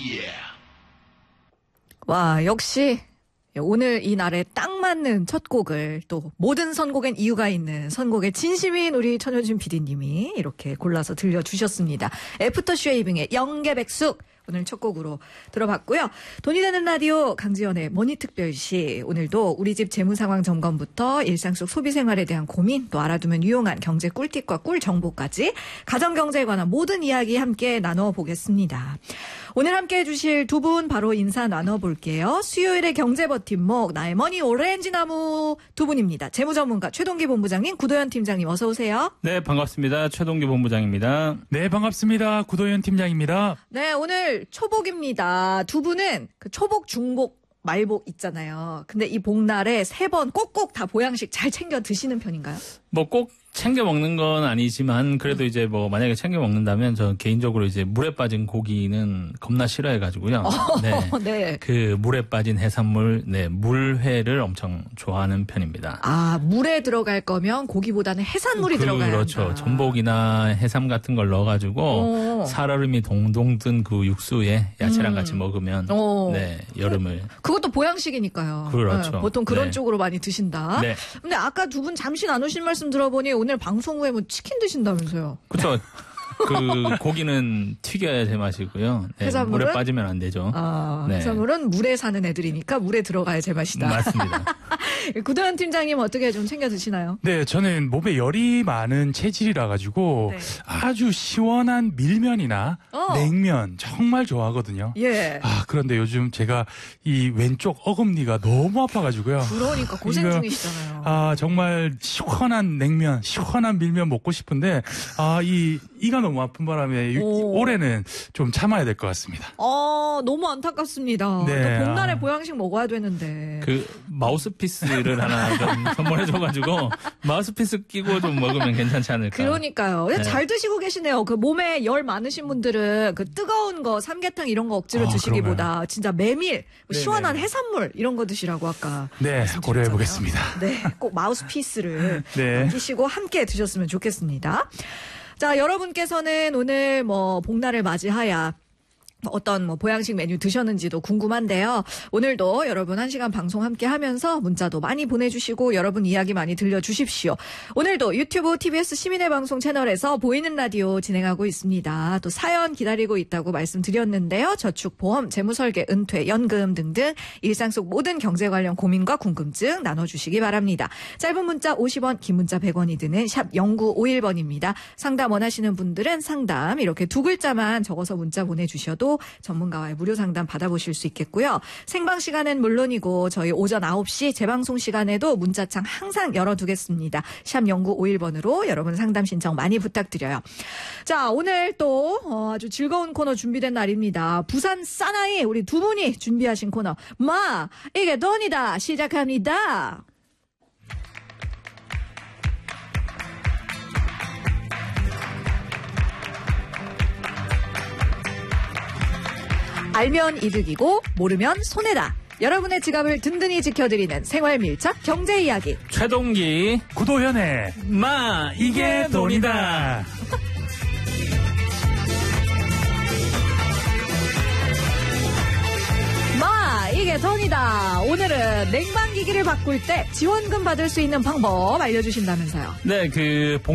와, 역시 오늘 이 날에 딱 맞는 첫 곡을 또 모든 선곡엔 이유가 있는 선곡의 진심인 우리 천효진 PD님이 이렇게 골라서 들려주셨습니다. 애프터 쉐이빙의 영계백숙 오늘 첫 곡으로 들어봤고요. 돈이 되는 라디오 강지연의 머니특별시 오늘도 우리 집 재무상황 점검부터 일상 속 소비생활에 대한 고민 또 알아두면 유용한 경제 꿀팁과 꿀 정보까지 가정경제에 관한 모든 이야기 함께 나눠보겠습니다. 오늘 함께해 주실 두 분 바로 인사 나눠볼게요. 수요일의 경제버팀목 나의 머니 오렌지 나무 두 분입니다. 재무전문가 최동기 본부장님, 구도현 팀장님 어서 오세요. 네, 반갑습니다. 최동기 본부장입니다. 네, 반갑습니다. 구도현 팀장입니다. 네, 오늘 초복입니다. 두 분은 그 초복, 중복, 말복 있잖아요. 근데 이 복날에 3번 꼭꼭 다 보양식 잘 챙겨 드시는 편인가요? 뭐 꼭 챙겨 먹는 건 아니지만 그래도 이제 뭐 만약에 챙겨 먹는다면 저 개인적으로 이제 물에 빠진 고기는 겁나 싫어해가지고요. 네. 네. 그 물에 빠진 해산물, 네, 물회를 엄청 좋아하는 편입니다. 아, 물에 들어갈 거면 고기보다는 해산물이 들어가야 한다. 그렇죠. 전복이나 해삼 같은 걸 넣어가지고 살얼음이 동동 뜬 그 육수에 야채랑 같이 먹으면 네, 여름을. 그것도 보양식이니까요. 그렇죠. 네, 보통 그런 네. 쪽으로 많이 드신다. 네. 근데 아까 두 분 잠시 나누신 말씀 들어보니 오늘 방송 후에 뭐 치킨 드신다면서요? 그렇죠. 그 고기는 튀겨야 제맛이고요. 네, 해산물은? 물에 빠지면 안 되죠. 아, 네. 해산물은 물에 사는 애들이니까 물에 들어가야 제맛이다. 맞습니다. 구도현 팀장님 어떻게 좀 챙겨 드시나요? 네, 저는 몸에 열이 많은 체질이라 가지고 네. 아주 시원한 밀면이나 냉면 정말 좋아하거든요. 예. 아, 그런데 요즘 제가 이 왼쪽 어금니가 너무 아파가지고요. 그러니까 고생 이거, 중이시잖아요. 아, 정말 시원한 냉면, 시원한 밀면 먹고 싶은데 이가 너무 아픈 바람에 올해는 좀 참아야 될 것 같습니다. 너무 안타깝습니다. 네. 또 복날에 보양식 먹어야 되는데. 그 마우스피스를 하나 좀 선물해줘가지고 마우스피스 끼고 좀 먹으면 괜찮지 않을까. 그러니까요. 네. 잘 드시고 계시네요. 그 몸에 열 많으신 분들은 그 뜨거운 거 삼계탕 이런 거 억지로 드시기보다 그런가요? 진짜 메밀, 뭐 시원한 네네. 해산물 이런 거 드시라고 아까. 네, 말씀드렸잖아요. 고려해보겠습니다. 네, 꼭 마우스피스를 네. 끼시고 함께 드셨으면 좋겠습니다. 자, 여러분께서는 오늘 뭐 복날을 맞이하여 어떤 뭐 보양식 메뉴 드셨는지도 궁금한데요. 오늘도 여러분 1시간 방송 함께 하면서 문자도 많이 보내주시고 여러분 이야기 많이 들려주십시오. 오늘도 유튜브 TBS 시민의 방송 채널에서 보이는 라디오 진행하고 있습니다. 또 사연 기다리고 있다고 말씀드렸는데요. 저축, 보험, 재무설계, 은퇴, 연금 등등 일상 속 모든 경제 관련 고민과 궁금증 나눠주시기 바랍니다. 짧은 문자 50원, 긴 문자 100원이 드는 샵 0951번입니다. 상담 원하시는 분들은 상담 이렇게 2글자만 적어서 문자 보내주셔도 전문가와의 무료 상담 받아보실 수 있겠고요. 생방 시간은 물론이고 저희 오전 9시 재방송 시간에도 문자창 항상 열어두겠습니다. 샵 0951번으로 여러분 상담 신청 많이 부탁드려요. 자, 오늘 또 아주 즐거운 코너 준비된 날입니다. 부산 사나이 우리 두 분이 준비하신 코너 마 이게 돈이다 시작합니다. 알면 이득이고 모르면 손해다. 여러분의 지갑을 든든히 지켜드리는 생활 밀착 경제 이야기. 최동기 구도현의 마 이게 돈이다. 마 이게 돈이다. 오늘은 냉방기기를 바꿀 때 지원금 받을 수 있는 방법 알려주신다면서요. 네, 그